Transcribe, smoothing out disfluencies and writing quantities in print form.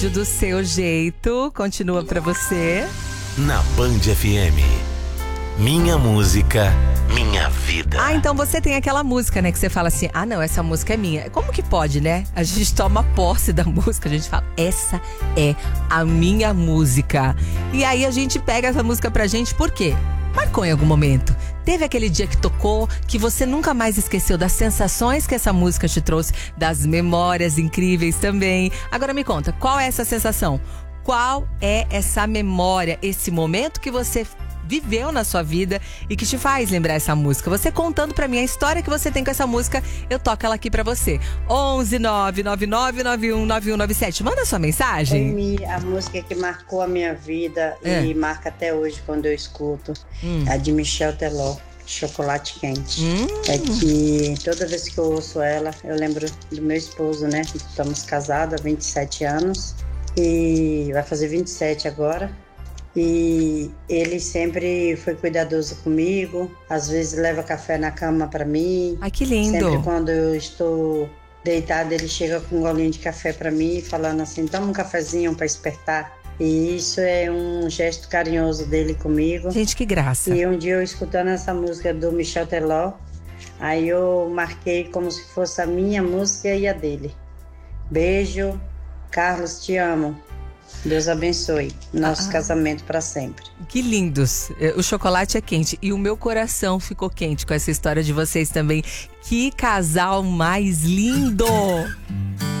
Do seu jeito, continua pra você. Na Band FM. Minha música, minha vida. Ah, então você tem aquela música, né? Que você fala assim, ah não, essa música é minha. Como que pode, né? A gente toma posse da música, a gente fala, essa é a minha música. E aí a gente pega essa música pra gente, por quê? Marcou em algum momento. Teve aquele dia que tocou, que você nunca mais esqueceu das sensações que essa música te trouxe, das memórias incríveis também. Agora me conta, qual é essa sensação? Qual é essa memória, esse momento que você viveu na sua vida e que te faz lembrar essa música? Você contando pra mim a história que você tem com essa música, eu toco ela aqui pra você. 11 999 919197. Manda sua mensagem. A música que marcou a minha vida e marca até hoje quando eu escuto, é a de Michel Teló, Chocolate Quente. É que toda vez que eu ouço ela, eu lembro do meu esposo, né? Estamos casados há 27 anos e vai fazer 27 agora. E ele sempre foi cuidadoso comigo, às vezes leva café na cama pra mim. Ai, que lindo. Sempre quando eu estou deitada, ele chega com um golinho de café pra mim, falando assim, toma um cafezinho pra despertar. E isso é um gesto carinhoso dele comigo. Gente, que graça. E um dia eu escutando essa música do Michel Teló, aí eu marquei como se fosse a minha música e a dele. Beijo, Carlos, te amo. Deus abençoe nosso casamento para sempre. Que lindos. O chocolate é quente e o meu coração ficou quente com essa história de vocês também. Que casal mais lindo!